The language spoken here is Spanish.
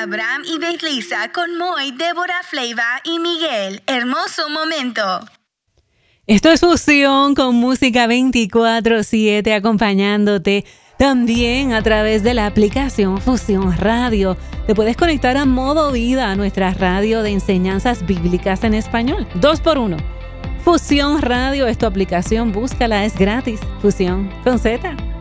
Abraham y Betlisa con Moy, Débora, Fleiva y Miguel. Hermoso momento. Esto es Fusión con música 24/7 acompañándote también a través de la aplicación Fusión Radio. Te puedes conectar a Modo Vida, a nuestra radio de enseñanzas bíblicas en español. 2x1. Fusión Radio es tu aplicación, búscala, es gratis. Fusión con Z.